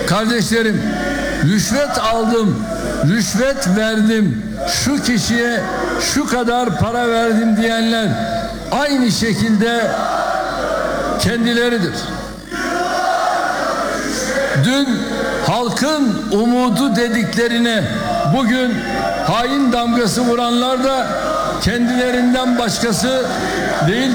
Kardeşlerim, rüşvet aldım, rüşvet verdim, şu kişiye şu kadar para verdim diyenler aynı şekilde kendileridir. Dün halkın umudu dediklerine bugün hain damgası vuranlar da kendilerinden başkası değil.